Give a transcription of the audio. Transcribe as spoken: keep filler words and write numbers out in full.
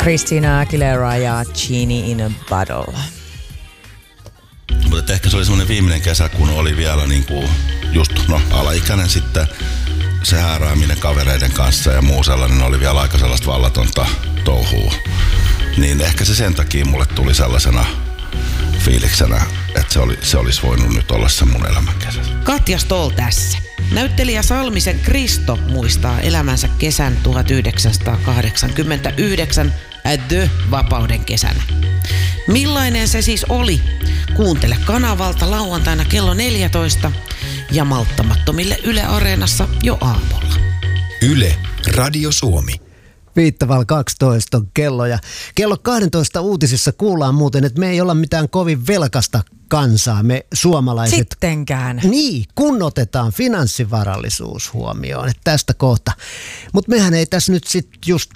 Christina Aguilera ja Genie in a Bottle. Mutta ehkä se oli semmoinen viimeinen kesä, kun oli vielä niinku just no, alaikäinen sitten. Se häärääminen kavereiden kanssa ja muu sellainen oli vielä aika sellaista vallatonta touhua. Niin ehkä se sen takia mulle tuli sellaisena fiiliksenä, että se, oli, se olisi voinut nyt olla se mun elämän kesä. Katja Stoll tässä. Näyttelijä Salmisen Kristo muistaa elämänsä kesän tuhatyhdeksänsataakahdeksankymmentäyhdeksän The-vapauden kesänä. Millainen se siis oli? Kuuntele kanavalta lauantaina kello neljätoista ja malttamattomille Yle Areenassa jo aamulla. Yle, Radio Suomi. Viittaval kaksitoista on kello ja kello kaksitoista uutisissa kuullaan muuten, että me ei olla mitään kovin velkasta kansaa, me suomalaiset. Sittenkään. Niin, kun otetaan finanssivarallisuus huomioon, että tästä kohta. Mutta mehän ei tässä nyt sit just